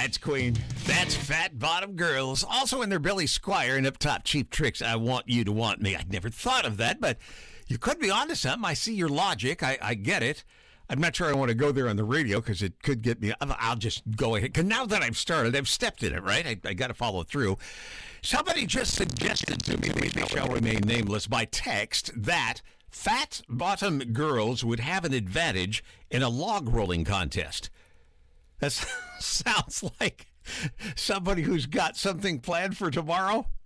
That's Queen. That's Fat Bottom Girls. Also in there, Billy Squire and Up Top, Cheap Tricks. I Want You to Want Me. I'd never thought of that, but you could be onto something. I see your logic. I get it. I'm not sure I want to go there on the radio because it could get me. I'll just go ahead. Because now that I've started, I've stepped in it, right? I got to follow through. Somebody just suggested to me, they shall remain nameless, by text that fat bottom girls would have an advantage in a log rolling contest. That sounds like somebody who's got something planned for tomorrow.